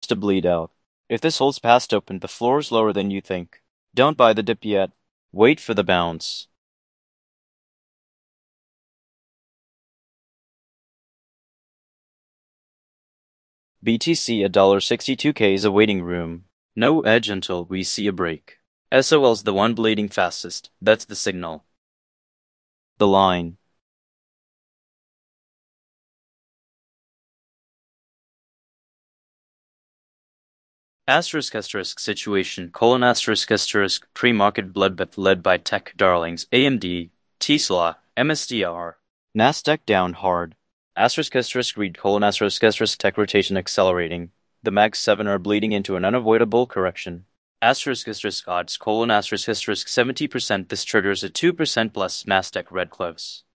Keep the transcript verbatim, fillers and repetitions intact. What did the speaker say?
to bleed out. If this holds past open, the floor is lower than you think. Don't buy the dip yet. Wait for the bounce. B T C at one sixty-two K is a waiting room. No edge until we see a break. S O L's the one bleeding fastest. That's the signal. The line. Asterisk asterisk situation colon asterisk asterisk pre-market bloodbath led by tech darlings A M D, Tesla, M S D R. Nasdaq down hard. Asterisk asterisk read colon asterisk asterisk tech rotation accelerating. The Mag seven are bleeding into an unavoidable correction. Asterisk asterisk odds colon asterisk asterisk seventy percent this triggers a two percent plus Nasdaq red close.